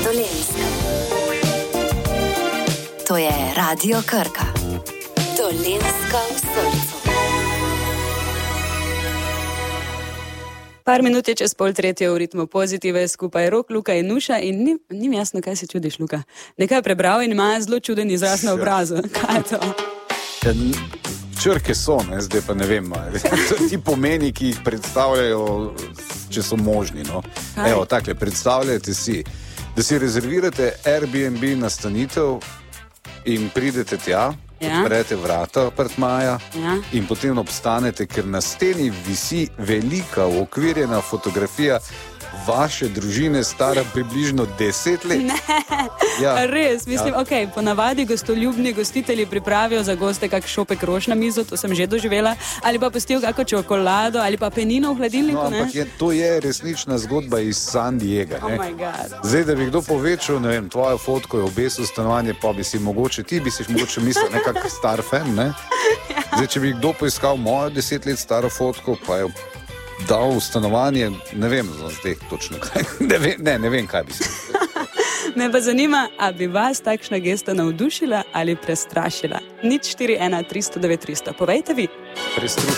Dolenjska. To je Radio Krka. Dolenjska v srcu. Par minut je čez 2:30 v ritmu Pozitive, skupaj Rok, Luka in Nuša in ni mi jasno, kaj se čudiš, Luka. Nekaj prebral in ima zelo čuden izraz na obrazu. Kaj je to? Črke so, zdaj pa ne vem, ti pomeni, ki jih predstavljajo, če so možni. No. Evo, takle, predstavljajte si, da si rezervirate Airbnb nastanitev in pridete tja, odprete vrata apartmaja in potem obstanete, ker na steni visi velika uokvirjena fotografija vaše družine, stara približno 10 let. Ne, res, mislim, ponavadi gostoljubni gostitelji pripravijo za goste kak šopek rož na mizo, to sem že doživela, ali pa pustijo kako čokolado, ali pa penino v hladilniku, no, ampak to je resnična zgodba iz San Diega. Oh my God. Zdaj, da bi kdo povečal, ne vem, tvojo fotko je obesil stanovanje, pa bi si mogoče mislil nekak star fan, ne? Zdaj, če bi kdo poiskal mojo 10 let staro fotko, pa je dal v stanovanje, ne vem zdaj točno kaj, ne vem kaj bi se. Me pa zanima, a bi vas takšna gesta navdušila ali prestrašila? 041 309 300, povejte vi. Prestrušila.